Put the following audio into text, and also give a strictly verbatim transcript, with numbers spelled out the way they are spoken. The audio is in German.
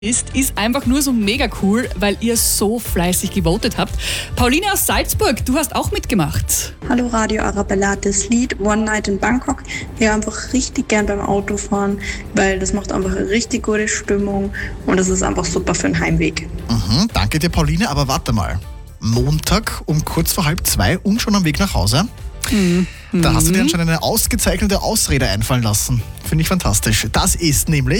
ist, ist einfach nur so mega cool, weil ihr so fleißig gewotet habt. Pauline aus Salzburg, du hast auch mitgemacht. Hallo Radio Arabella, das Lied One Night in Bangkok höre einfach richtig gern beim Autofahren, weil das macht einfach eine richtig gute Stimmung und das ist einfach super für den Heimweg. Mhm, danke dir, Pauline, aber warte mal. Montag um kurz vor halb zwei und schon am Weg nach Hause? Mhm. Da hast du dir anscheinend eine ausgezeichnete Ausrede einfallen lassen. Finde ich fantastisch. Das ist nämlich